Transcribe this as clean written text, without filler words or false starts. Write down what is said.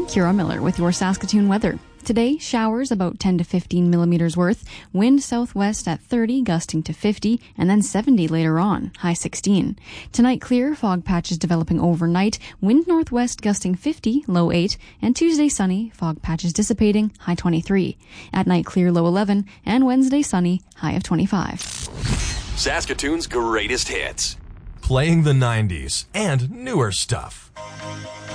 Kira Miller with your Saskatoon weather. Today, showers about 10 to 15 millimeters worth, wind southwest at 30, gusting to 50, and then 70 later on, high 16. Tonight, clear, fog patches developing overnight, wind northwest gusting 50, low 8, and Tuesday sunny, fog patches dissipating, high 23. At night, clear, low 11, and Wednesday sunny, high of 25. Saskatoon's greatest hits. Playing the 90s and newer stuff.